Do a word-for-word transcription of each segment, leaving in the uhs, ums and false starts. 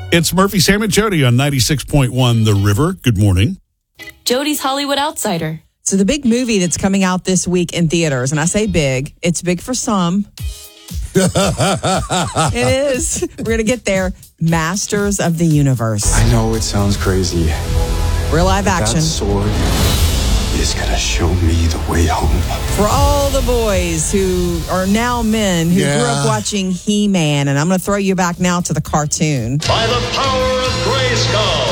It's Murphy, Sam, and Jody on ninety-six point one The River. Good morning. Jody's Hollywood Outsider. So the big movie that's coming out this week in theaters, and I say big, it's big for some. It is. We're going to get there. Masters of the Universe. I know it sounds crazy. Real live action. That sword is going to show me the way home. For all the boys who are now men who Yeah. grew up watching He-Man, and I'm going to throw you back now to the cartoon. By the power of Grayskull.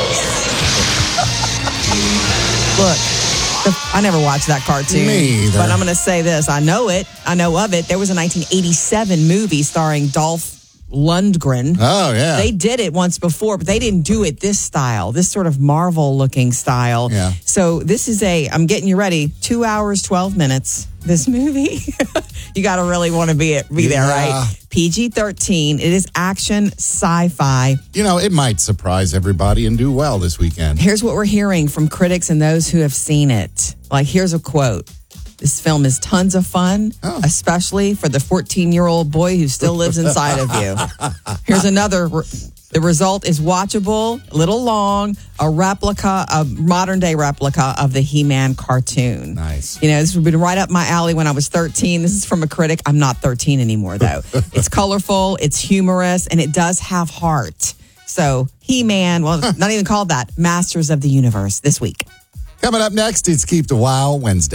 Look, the, I never watched that cartoon. Me either. But I'm going to say this. I know it. I know of it. There was a nineteen eighty-seven movie starring Dolph Lundgren. Oh, yeah. They did it once before, but they didn't do it this style, this sort of Marvel-looking style. Yeah. So this is a, I'm getting you ready, two hours, twelve minutes, this movie. You got to really want to be, be there, Yeah. right? P G thirteen. It is action sci-fi. You know, it might surprise everybody and do well this weekend. Here's what we're hearing from critics and those who have seen it. Like, here's a quote. This film is tons of fun, Oh. especially for the fourteen-year-old boy who still lives inside of you. Here's another. The result is watchable, a little long, a replica, a modern-day replica of the He-Man cartoon. Nice. You know, this would be right up my alley when I was thirteen. This is from a critic. I'm not thirteen anymore, though. It's colorful, it's humorous, and it does have heart. So, He-Man, well, not even called that, Masters of the Universe this week. Coming up next, it's Keep the Wow Wednesday.